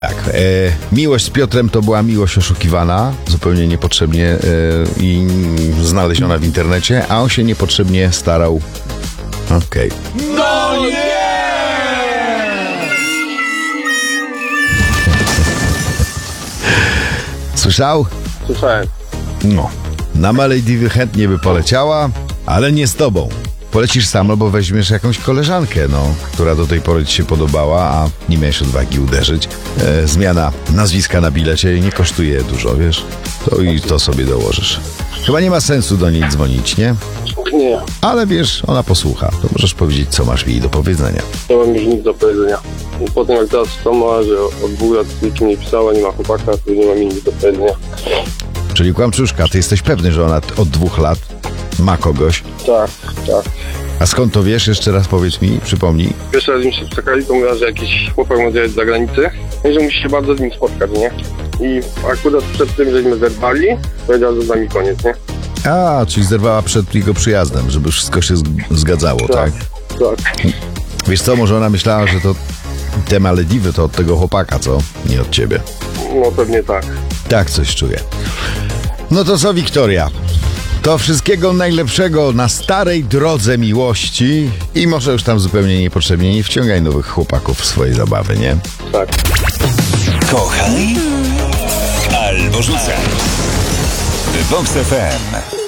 Tak, miłość z Piotrem to była miłość oszukiwana, zupełnie niepotrzebnie i znaleziona w internecie, a on się niepotrzebnie starał. Okej. No nie! Słyszał? Słyszałem. No. Na Malediwy chętnie by poleciała, ale nie z tobą. Polecisz sam, albo weźmiesz jakąś koleżankę, która do tej pory ci się podobała, a nie miałeś odwagi uderzyć. Zmiana nazwiska na bilecie nie kosztuje dużo, wiesz? To i to sobie dołożysz. Chyba nie ma sensu do niej dzwonić, nie? Nie, Ale wiesz, ona posłucha. To możesz powiedzieć, co masz jej do powiedzenia. nie mam już nic do powiedzenia. Po tym jak teraz wspomniała, że od 2 lat z nikim nie pisała, nie ma chłopaka, to nie mam nic do powiedzenia. Czyli kłamczuszka, ty jesteś pewny, że ona od 2 lat ma kogoś? Tak. A skąd to wiesz? Jeszcze raz powiedz mi, przypomnij. Pierwszy raz mi się spotkali, to mówiła, że jakiś chłopak ma zjechać z zagranicy i że musi się bardzo z nim spotkać, nie? I akurat przed tym, żeśmy zerwali, powiedziała, że z nami koniec, nie? A, czyli zerwała przed jego przyjazdem, żeby wszystko się zgadzało, tak? Tak. Wiesz co, może ona myślała, że to te Malediwy to od tego chłopaka, co? Nie od ciebie. No pewnie tak. Tak coś czuję. No to co, Wiktoria? To wszystkiego najlepszego na starej drodze miłości i może już tam zupełnie niepotrzebnie nie wciągaj nowych chłopaków w swoje zabawy, nie? Tak. Kochaj albo rzucaj. Vox FM.